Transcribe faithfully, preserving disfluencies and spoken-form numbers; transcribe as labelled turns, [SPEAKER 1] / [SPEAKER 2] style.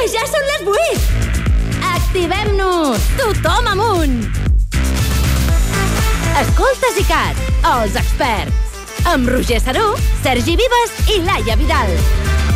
[SPEAKER 1] ja són les vuit! Activem-nos! Tothom amunt! Escolta Sicat, els experts. Amb Roger Saró, Sergi Vives i Laia Vidal.